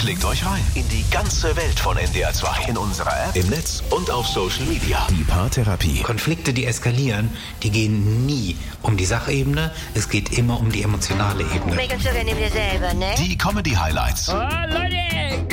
Klickt euch rein in die ganze Welt von NDR 2. In unserer App, im Netz und auf Social Media. Die Paartherapie. Konflikte, die eskalieren, die gehen nie um die Sachebene. Es geht immer um die emotionale Ebene. Regeln sogar neben dir selber, ne? Die Comedy-Highlights. Oh, Leute!